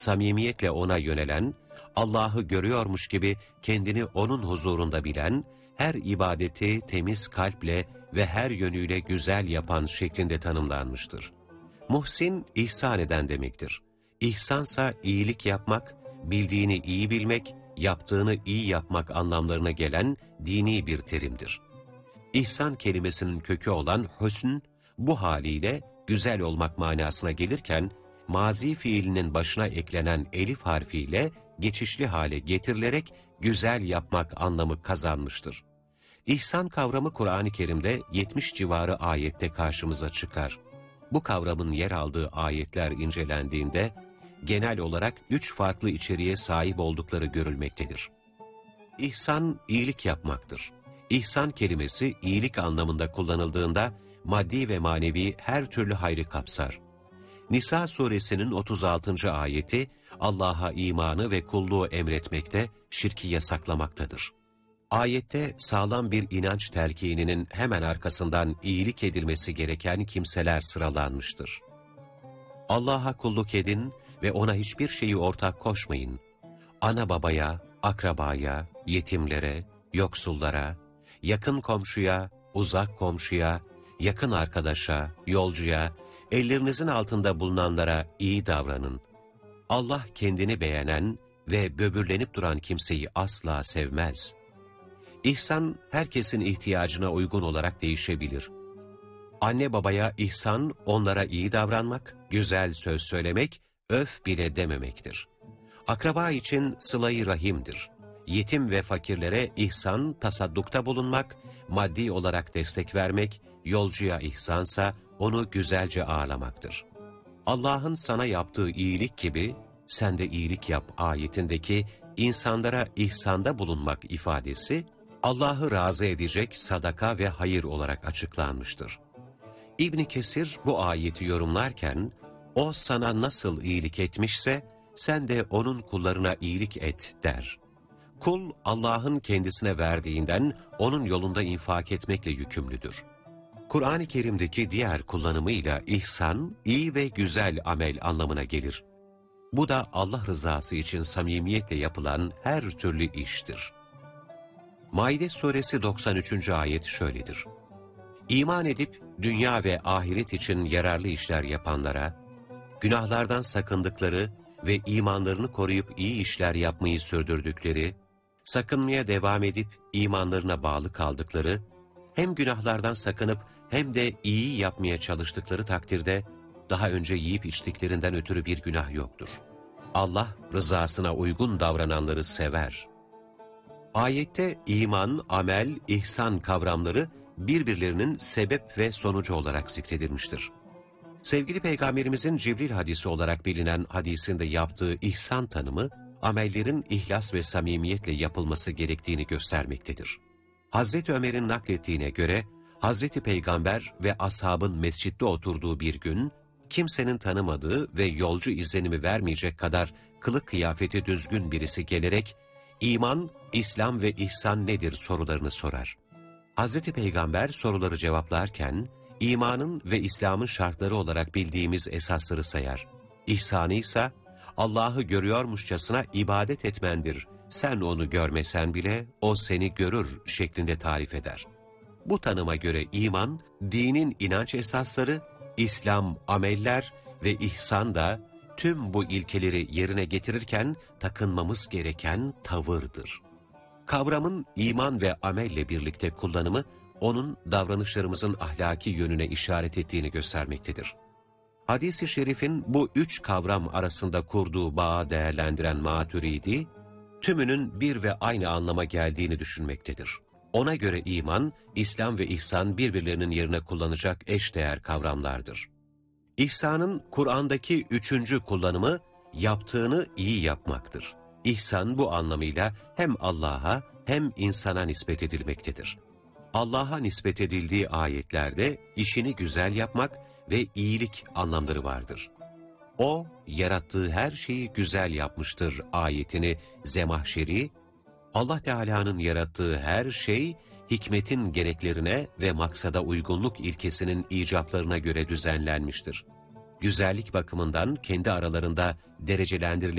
samimiyetle ona yönelen, Allah'ı görüyormuş gibi kendini onun huzurunda bilen, her ibadeti temiz kalple ve her yönüyle güzel yapan şeklinde tanımlanmıştır. Muhsin, ihsan eden demektir. İhsansa iyilik yapmak, bildiğini iyi bilmek, yaptığını iyi yapmak anlamlarına gelen dini bir terimdir. İhsan kelimesinin kökü olan hüsn, bu haliyle güzel olmak manasına gelirken, mazi fiilinin başına eklenen elif harfiyle geçişli hale getirilerek güzel yapmak anlamı kazanmıştır. İhsan kavramı Kur'an-ı Kerim'de 70 civarı ayette karşımıza çıkar. Bu kavramın yer aldığı ayetler incelendiğinde, genel olarak 3 farklı içeriğe sahip oldukları görülmektedir. İhsan, iyilik yapmaktır. İhsan kelimesi iyilik anlamında kullanıldığında, maddi ve manevi her türlü hayrı kapsar. Nisa suresinin 36. ayeti, Allah'a imanı ve kulluğu emretmekte, şirki yasaklamaktadır. Ayette sağlam bir inanç telkininin hemen arkasından iyilik edilmesi gereken kimseler sıralanmıştır. Allah'a kulluk edin ve ona hiçbir şeyi ortak koşmayın. Ana babaya, akrabaya, yetimlere, yoksullara, yakın komşuya, uzak komşuya, yakın arkadaşa, yolcuya, ellerinizin altında bulunanlara iyi davranın. Allah kendini beğenen ve böbürlenip duran kimseyi asla sevmez. İhsan, herkesin ihtiyacına uygun olarak değişebilir. Anne babaya ihsan, onlara iyi davranmak, güzel söz söylemek, öf bile dememektir. Akraba için sıla-i rahimdir. Yetim ve fakirlere ihsan, tasaddukta bulunmak, maddi olarak destek vermek, yolcuya ihsansa onu güzelce ağırlamaktır. Allah'ın sana yaptığı iyilik gibi, sen de iyilik yap ayetindeki insanlara ihsanda bulunmak ifadesi, Allah'ı razı edecek sadaka ve hayır olarak açıklanmıştır. İbn Kesir bu ayeti yorumlarken, o sana nasıl iyilik etmişse, sen de onun kullarına iyilik et der. Kul, Allah'ın kendisine verdiğinden onun yolunda infak etmekle yükümlüdür. Kur'an-ı Kerim'deki diğer kullanımıyla ihsan, iyi ve güzel amel anlamına gelir. Bu da Allah rızası için samimiyetle yapılan her türlü iştir. Maide suresi 93. ayet şöyledir. İman edip dünya ve ahiret için yararlı işler yapanlara, günahlardan sakındıkları ve imanlarını koruyup iyi işler yapmayı sürdürdükleri, sakınmaya devam edip imanlarına bağlı kaldıkları, hem günahlardan sakınıp hem de iyi yapmaya çalıştıkları takdirde, daha önce yiyip içtiklerinden ötürü bir günah yoktur. Allah rızasına uygun davrananları sever. Ayette iman, amel, ihsan kavramları birbirlerinin sebep ve sonucu olarak zikredilmiştir. Sevgili Peygamberimizin Cibril hadisi olarak bilinen hadisinde yaptığı ihsan tanımı, amellerin ihlas ve samimiyetle yapılması gerektiğini göstermektedir. Hazreti Ömer'in naklettiğine göre, Hazreti Peygamber ve ashabın mescitte oturduğu bir gün, kimsenin tanımadığı ve yolcu izlenimi vermeyecek kadar kılık kıyafeti düzgün birisi gelerek, İman, İslam ve ihsan nedir sorularını sorar. Hazreti Peygamber soruları cevaplarken, imanın ve İslam'ın şartları olarak bildiğimiz esasları sayar. İhsanı ise, Allah'ı görüyormuşçasına ibadet etmendir. Sen onu görmesen bile o seni görür şeklinde tarif eder. Bu tanıma göre iman, dinin inanç esasları, İslam ameller ve ihsan da tüm bu ilkeleri yerine getirirken takınmamız gereken tavırdır. Kavramın iman ve amelle birlikte kullanımı, onun davranışlarımızın ahlaki yönüne işaret ettiğini göstermektedir. Hadis-i şerifin bu 3 kavram arasında kurduğu bağı değerlendiren Maturidi, tümünün bir ve aynı anlama geldiğini düşünmektedir. Ona göre iman, İslam ve ihsan birbirlerinin yerine kullanacak eşdeğer kavramlardır. İhsanın Kur'an'daki 3. kullanımı, yaptığını iyi yapmaktır. İhsan bu anlamıyla hem Allah'a hem insana nispet edilmektedir. Allah'a nispet edildiği ayetlerde işini güzel yapmak ve iyilik anlamları vardır. O, yarattığı her şeyi güzel yapmıştır ayetini Zemahşeri, Allah Teala'nın yarattığı her şey, hikmetin gereklerine ve maksada uygunluk ilkesinin icaplarına göre düzenlenmiştir. Güzellik bakımından kendi aralarında derecelendirilen